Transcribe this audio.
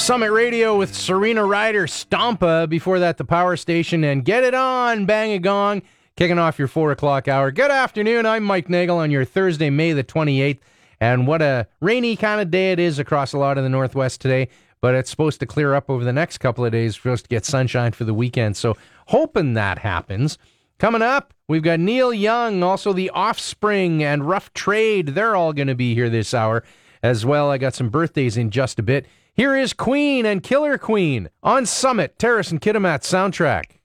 Summit Radio with Serena Ryder, Stompa. Before that, the Power Station, and Get It On, Bang a Gong, kicking off your 4 o'clock hour. Good afternoon. I'm Mike Nagel on your Thursday, May the 28th. And what a rainy kind of day it is across a lot of the Northwest today. But it's supposed to clear up over the next couple of days. We're supposed to get sunshine for the weekend. So hoping that happens. Coming up, we've got Neil Young, also The Offspring and Rough Trade. They're all going to be here this hour as well. I got some birthdays in just a bit. Here is Queen and Killer Queen on Summit, Terrace and Kitimat Soundtrack.